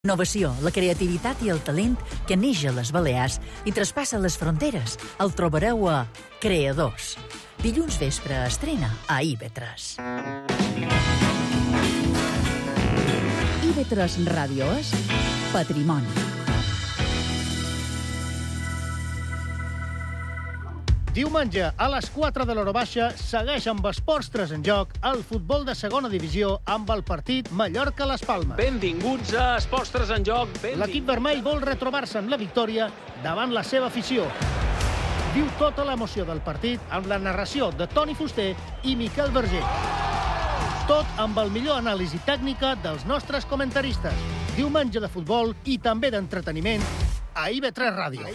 Innovació, la creativitat i el talent que neix a les Balears i traspassa les fronteres. El trobareu a Creadors. Dilluns vespre estrena a IB3. IB3 Ràdio és Patrimoni. Diumenge, a les 4 de l'hora baixa, segueix amb Esports 3 en joc el futbol de segona divisió amb el partit Mallorca-Las Palmes. Benvinguts a Esports 3 en joc. L'equip vermell vol retrobar-se amb la victòria davant la seva afició. Viu tota l'emoció del partit amb la narració de Toni Fuster i Miquel Verger. Tot amb el millor anàlisi tècnica dels nostres comentaristes. Diumenge de futbol i també d'entreteniment a IB3 Ràdio.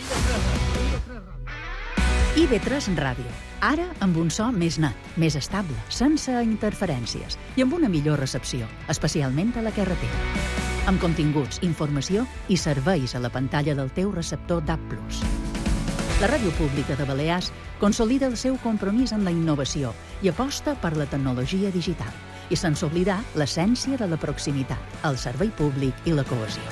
IB3 Ràdio. Ara amb un so més net, més estable, sense interferències i amb una millor recepció, especialment a la carretera. Amb continguts, informació i serveis a la pantalla del teu receptor DAB+. La ràdio pública de Balears consolida el seu compromís amb la innovació i aposta per la tecnologia digital, i sense oblidar l'essència de la proximitat, el servei públic i la cohesió.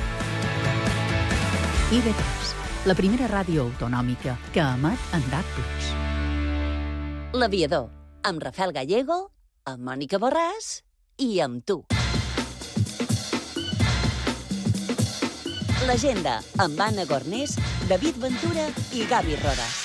IB3, la primera ràdio autonòmica que emet en DAB+. L'Aviador, amb Rafael Gallego, amb Mònica Borràs i amb tu. L'Agenda, amb Anna Gornés, David Ventura i Gavi Rodas.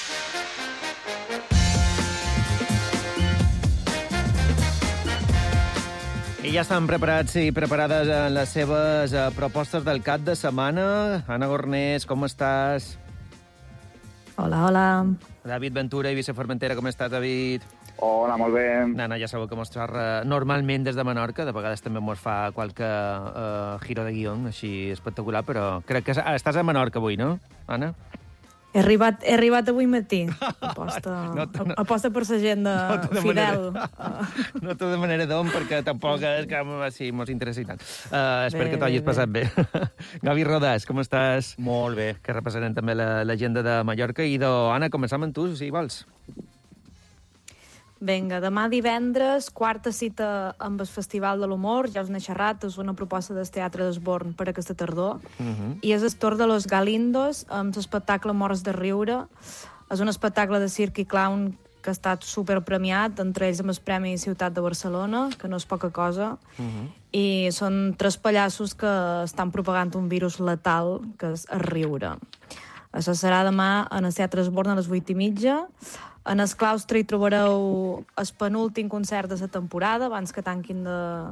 I ja estan preparats i preparades les seves propostes del cap de setmana. Anna Gornés, com estàs? Hola, hola. David Ventura i Eivissa Formentera, com estàs, David? Hola, molt bé. Anna, ja sabeu que mos xerra normalment des de Menorca, de vegades també mos fa qualque giro de guió així espectacular, però crec que estàs a Menorca avui, no, Anna? He arribat avui matí. Aposta per la gent de Fidel. No t'ho demanaré d'on, perquè tampoc és que sí, mos interessa i tant. Espero que t'ho hagis passat bé. Gavi Rodas, com estàs? Molt bé. Que representen també l'agenda de Mallorca. I Anna, començam amb tu, si vols. Vinga, demà divendres, quarta cita amb el Festival de l'Humor. Ja us n'he xerrat, és una proposta del Teatre d'Esborn per aquesta tardor. I és el torn de Los Galindos, amb l'espectacle Morts de riure. És un espectacle de circ i clown que ha estat superpremiat, entre ells amb el Premi Ciutat de Barcelona, que no és poca cosa. I són 3 pallassos que estan propagant un virus letal, que és el riure. Això serà demà en el Teatre d'Esborn a les 8:30. En el claustre hi trobareu el penúltim concert de la temporada, abans que tanquin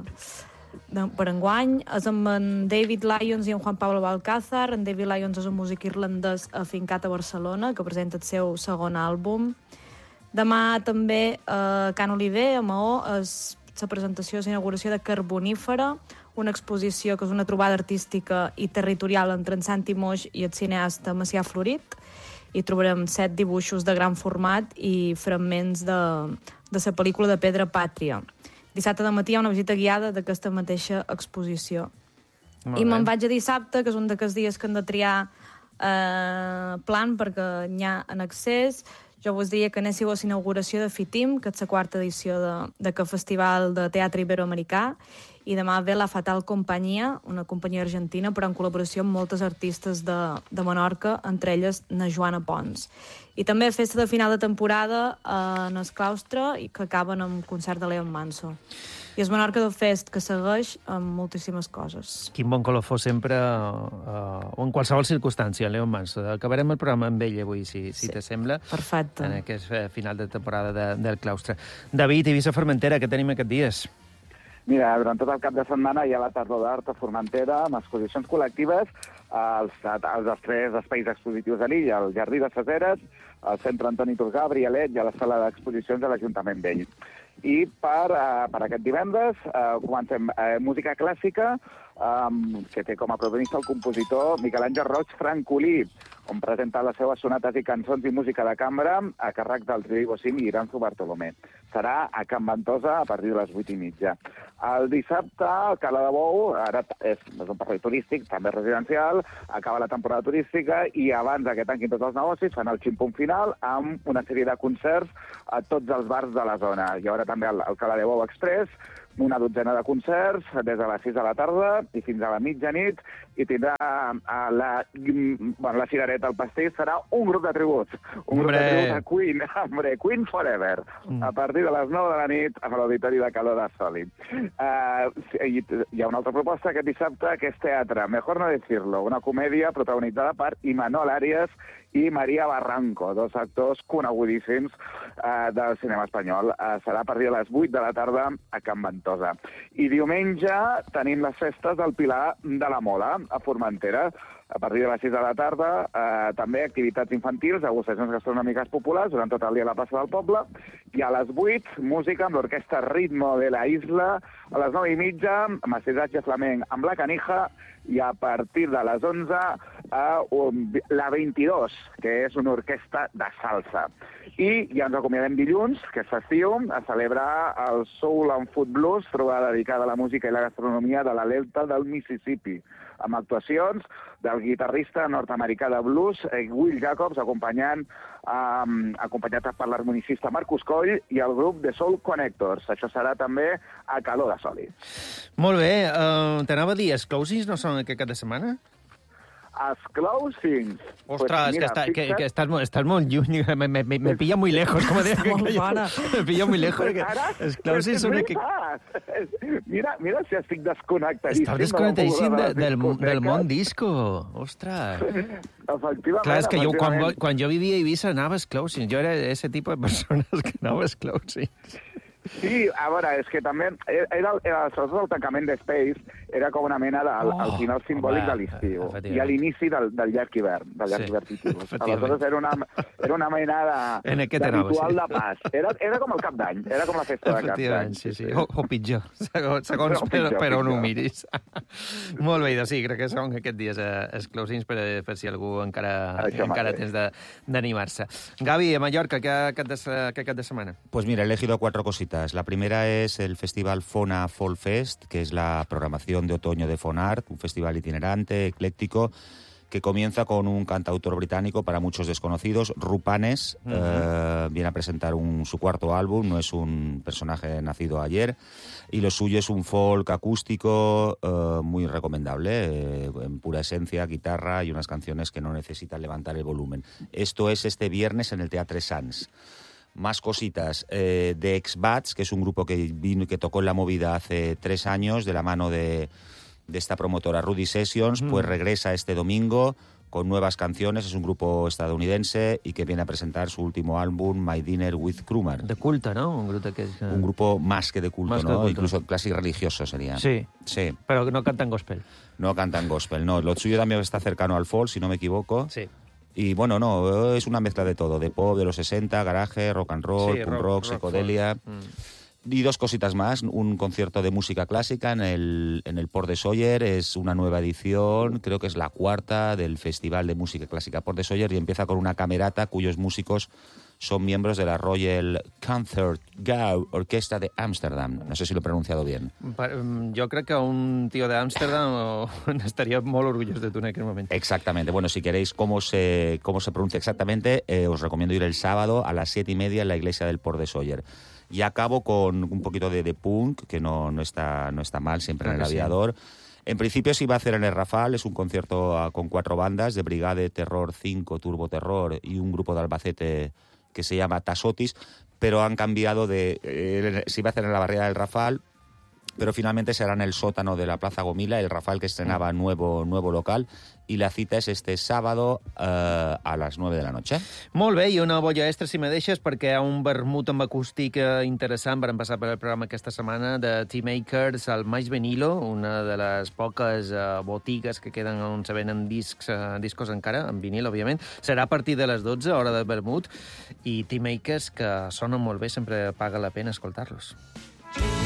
per enguany. És amb en David Lyons i en Juan Pablo Balcázar. En David Lyons és un músic irlandès afincat a Barcelona, que presenta el seu segon àlbum. Demà també a Can Oliver, a Maó, és la presentació i l'inauguració de Carbonífera, una exposició que és una trobada artística i territorial entre en Santi Moix i el cineasta Macià Florit. Hi trobarem 7 dibuixos de gran format i fragments de la pel·lícula de Pedra Pàtria. Dissabte de matí hi ha una visita guiada d'aquesta mateixa exposició. I me'n vaig a dissabte, que és un d'aquests dies que hem de triar plan perquè n'hi ha en accés. Jo vos diria que anéssiu a l'inauguració de FITIM, que és la 4ª edició d'aquest festival de teatre iberoamericà, i demà ve la Fatal Companyia, una companyia argentina, però en col·laboració amb moltes artistes de Menorca, entre elles na Joana Pons. I també festa de final de temporada en el claustre, i que acaben amb concert de Leon Manso. I és Menorca del Fest, que segueix amb moltíssimes coses. Quin bon colofó sempre, o en qualsevol circumstància, Leon Manso. Acabarem el programa amb ell avui, si te sembla. Perfecte. En aquest final de temporada del claustre. David, Eivissa Formentera, què tenim aquests dies? Mira, durant tot el cap de setmana hi ha la Tardor d'Art a Formentera, amb exposicions col·lectives als 3 espais expositius de l'illa, al Jardí de ses Eres, al Centre Antoni Turgabri, a l'Et i a la sala d'exposicions de l'Ajuntament Vell. I per aquest divendres comencem música clàssica, que té com a protagonista el compositor Miquel Àngel Roig Francolí, on presenta les seves sonates i cançons i música de cambra a càrrec del trio Bosim i Iranzo Bartolomé. Serà a Can Ventosa a partir de les 8:30. El dissabte, el Cala de Bou, ara és un passeig turístic, també residencial, acaba la temporada turística i abans que tanquin tots els negocis fan el ximpum final amb una sèrie de concerts a tots els bars de la zona. Hi haurà també el Cala de Bou Express, una dotzena de concerts des de les 6 de la tarda i fins a la mitjanit, i tindrà la cirereta al pastís, serà un grup de tributs. Un grup de tributs a Queen, Queen Forever, a partir de les 9 de la nit a l'Auditori de Caló de Soli. Hi ha una altra proposta aquest dissabte, que és teatre, Mejor no decirlo, una comèdia protagonitzada per Imanol Arias i Maria Barranco, dos actors conegudíssims del cinema espanyol. Serà a partir de les 8 de la tarda a Can Ventosa. I diumenge tenim les festes del Pilar de la Mola, a Formentera. A partir de les 6 de la tarda, també activitats infantils, degustacions gastronòmiques populars durant tot el dia a la plaça del poble. I a les 8, música amb l'orquestra Ritmo de la Isla. A les 9:30, massatge flamenc amb la Canija. I a partir de les 11, la 22, que és una orquestra de salsa. I ja ens acomiadem dilluns, que és festiu, a celebrar el Soul and Food Blues, trobada dedicada a la música i la gastronomia de la Delta del Mississippi, amb actuacions del guitarrista nord-americà de blues, Will Jacobs, acompanyat per l'harmonicista Marcus Coll i el grup de Soul Connectors. Això serà també a Caló de Soli. Molt bé. T'anava a dir, els closings no són aquest cap de setmana? Els closings... Ostras, que estás muy lluny, me pilla muy lejos, como de que me pilla muy lejos. Els closings són... Mira si estic desconnectadíssim. Estàs desconnectadíssim del món disco. Ostres. Efectivament. Clar, és que jo, quan jo vivia a Eivissa anava als closings. Jo era ese tipus de persones que anava als closings. Sí, a veure, és que també, sobretot el tancament d'Space era com una mena al final simbòlic de l'estiu i a l'inici del llarg hivern, Aleshores era una mena de ritual de pas. Era com el cap d'any, era com la festa de cap d'any. Sí. O pitjor, segons per on ho miris. Molt bé, doncs sí, crec que són aquests dies els closings per si algú encara tens d'animar-se. Gavi, a Mallorca, què cap de semana? Pues mira, he elegido 4 cositas. La primera es el festival Fona Fall Fest, que es la programación de otoño de Fonart, un festival itinerante, ecléctico, que comienza con un cantautor británico para muchos desconocidos, Rupanes. Viene a presentar su cuarto álbum, no es un personaje nacido ayer, y lo suyo es un folk acústico muy recomendable, en pura esencia, guitarra y unas canciones que no necesitan levantar el volumen. Esto es este viernes en el Teatre Sans. Más cositas de Ex-Bats, que es un grupo que tocó en la movida hace 3 años de la mano de esta promotora Rudy Sessions, pues regresa este domingo con nuevas canciones. Es un grupo estadounidense y que viene a presentar su último álbum, My Dinner with Krumar. De culto, ¿no? Un grupo más que de culto, más ¿no? Que de culto. Incluso casi religioso sería. Sí, pero no cantan gospel. No cantan gospel, no. Lo suyo también está cercano al folk, si no me equivoco. Sí. Y bueno, no, es una mezcla de todo, de pop de los 60, garaje, rock and roll, punk rock, psicodelia. Y 2 cositas más, un concierto de música clásica en el Port de Sóller, es una nueva edición, creo que es la 4ª del Festival de Música Clásica Port de Sóller, y empieza con una camerata cuyos músicos son miembros de la Royal Concertgebouw Orquestra de Ámsterdam. No sé si lo he pronunciado bien. Jo crec que un tío de Ámsterdam estaría muy orgulloso de tú en aquel momento. Exactamente. Bueno, si queréis cómo se pronuncia exactamente, os recomiendo ir el sábado a las 7:30 en la iglesia del Port de Sóller. Y acabo con un poquito de punk, que no está mal, siempre en el Aviador. En principio se iba a hacer en el Rafal, es un concierto con 4 bandas, de Brigade, Terror 5, Turbo Terror y un grupo de Albacete que se llama Tasotis, pero han cambiado se iba a hacer en la barriada del Rafal, pero finalmente será en el sótano de la Plaza Gomila, el Rafal que estrenaba nuevo local, y la cita és este sábado a les 9 de la noche. Molt bé, i una bolla extra, si me deixes, perquè hi ha un vermut amb acústic interessant. Vam passar per el programa aquesta setmana de T-Makers al Mais Vinilo, una de les poques botigues que queden on se venen discos encara, en vinil, òbviament. Serà a partir de les 12, hora del vermut, i T-Makers, que sonen molt bé, sempre paga la pena escoltar-los.